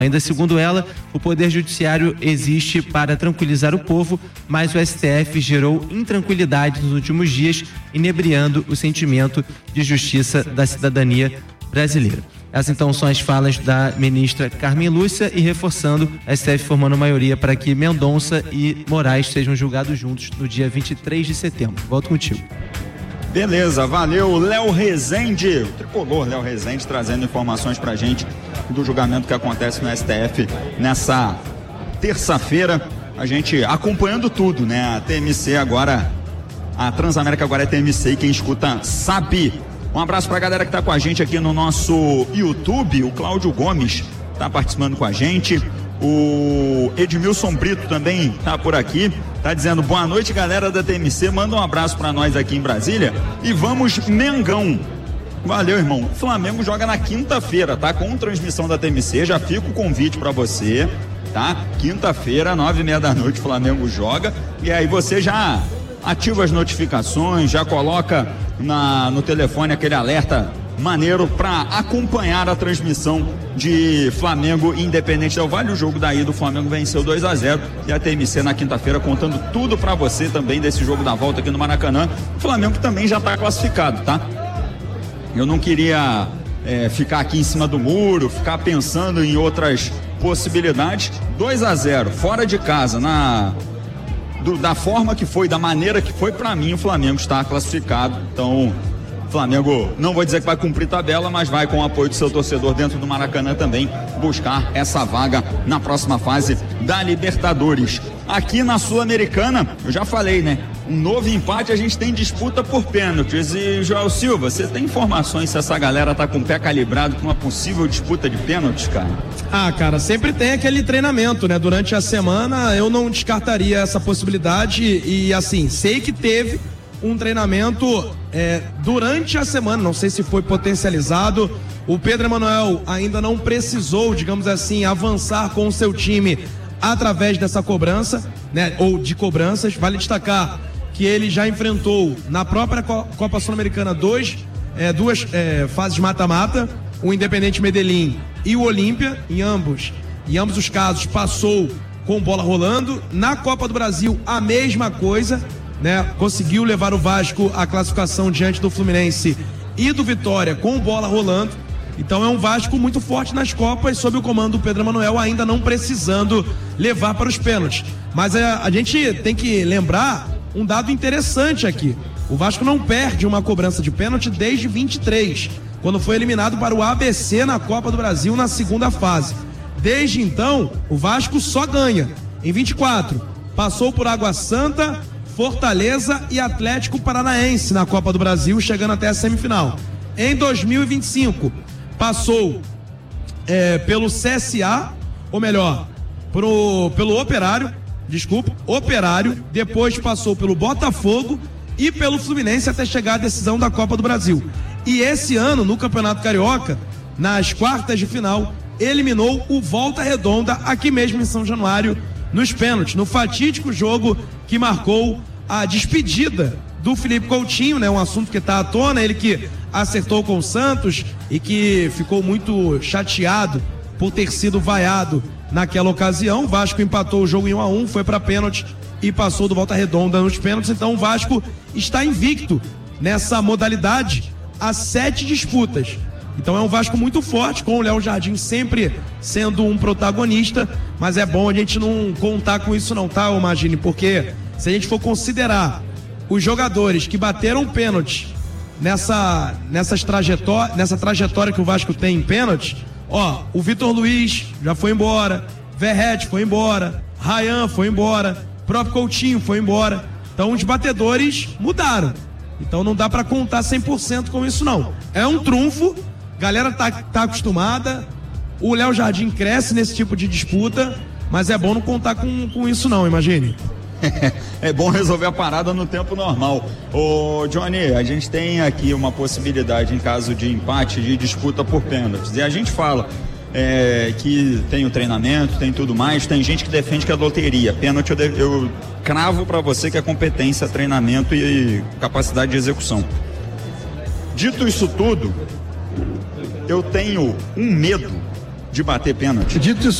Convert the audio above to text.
Ainda segundo ela, o Poder Judiciário existe para tranquilizar o povo, mas o STF gerou intranquilidade nos últimos dias, inebriando o sentimento de justiça da cidadania brasileira. Essas então são as falas da ministra Carmen Lúcia e reforçando a STF formando maioria para que Mendonça e Moraes sejam julgados juntos no dia 23 de setembro. Volto contigo. Beleza, valeu, Léo Rezende, o tricolor Léo Rezende, trazendo informações pra gente do julgamento que acontece no STF nessa terça-feira. A gente acompanhando tudo, né? A TMC agora, a Transamérica agora é TMC e quem escuta sabe. Um abraço pra galera que tá com a gente aqui no nosso YouTube, o Cláudio Gomes tá participando com a gente. O Edmilson Brito também tá por aqui, tá dizendo boa noite galera da TMC, manda um abraço pra nós aqui em Brasília e vamos Mengão. Valeu, irmão. O Flamengo joga na quinta-feira, tá? Com transmissão da TMC, já fica o convite pra você, tá? Quinta-feira, 9:30 da noite, o Flamengo joga e aí você já ativa as notificações, já coloca no telefone aquele alerta maneiro para acompanhar a transmissão de Flamengo e Independente Del Valle. O jogo da ida, o Flamengo venceu 2-0 e a TMC na quinta-feira contando tudo para você também desse jogo da volta aqui no Maracanã. O Flamengo também já está classificado, tá? Eu não queria ficar aqui em cima do muro, ficar pensando em outras possibilidades. 2-0 fora de casa, da forma que foi, da maneira que foi, para mim o Flamengo está classificado. Então Flamengo, não vou dizer que vai cumprir tabela, mas vai com o apoio do seu torcedor dentro do Maracanã também buscar essa vaga na próxima fase da Libertadores. Aqui na Sul-Americana, eu já falei, né? Um novo empate, a gente tem disputa por pênaltis. E Joel Silva, você tem informações se essa galera tá com o pé calibrado com uma possível disputa de pênaltis, cara? Ah, cara, sempre tem aquele treinamento, né? Durante a semana eu não descartaria essa possibilidade e assim, sei que teve um treinamento durante a semana, não sei se foi potencializado. O Pedro Emanuel ainda não precisou, digamos assim, avançar com o seu time através dessa cobrança, né? Ou de cobranças. Vale destacar que ele já enfrentou na própria Copa Sul-Americana duas fases mata-mata, o Independente Medellín e o Olímpia. Em ambos os casos passou com bola rolando. Na Copa do Brasil a mesma coisa, né? Conseguiu levar o Vasco à classificação diante do Fluminense e do Vitória com bola rolando. Então é um Vasco muito forte nas Copas, sob o comando do Pedro Emanuel, ainda não precisando levar para os pênaltis. Mas a gente tem que lembrar um dado interessante aqui. O Vasco não perde uma cobrança de pênalti desde 23, quando foi eliminado para o ABC na Copa do Brasil na segunda fase. Desde então, o Vasco só ganha. Em 24, passou por Água Santa, Fortaleza e Atlético Paranaense na Copa do Brasil, chegando até a semifinal. Em 2025, passou pelo CSA, ou melhor, pelo Operário, depois passou pelo Botafogo e pelo Fluminense até chegar à decisão da Copa do Brasil. E esse ano, no Campeonato Carioca, nas quartas de final, eliminou o Volta Redonda aqui mesmo em São Januário, nos pênaltis, no fatídico jogo que marcou a despedida do Felipe Coutinho, né? Um assunto que está à tona, ele que acertou com o Santos e que ficou muito chateado por ter sido vaiado naquela ocasião. O Vasco empatou o jogo em 1-1, foi para pênalti e passou do Volta Redonda nos pênaltis. Então o Vasco está invicto nessa modalidade a 7 disputas. Então é um Vasco muito forte, com o Léo Jardim sempre sendo um protagonista, mas é bom a gente não contar com isso não, tá, Magini? Porque se a gente for considerar os jogadores que bateram pênalti nessa trajetória que o Vasco tem em pênalti, ó, o Vitor Luiz já foi embora, Verrete foi embora, Ryan foi embora, próprio Coutinho foi embora. Então os batedores mudaram. Então não dá pra contar 100% com isso não. É um trunfo, galera tá acostumada, o Léo Jardim cresce nesse tipo de disputa, mas é bom não contar com isso não, imagine. É bom resolver a parada no tempo normal. Ô Johnny, a gente tem aqui uma possibilidade em caso de empate, de disputa por pênaltis. E a gente fala que tem o treinamento, tem tudo mais, tem gente que defende que é loteria. Pênalti eu cravo pra você que é competência, treinamento e capacidade de execução. Dito isso tudo, eu tenho um medo de bater pênalti. Dito isso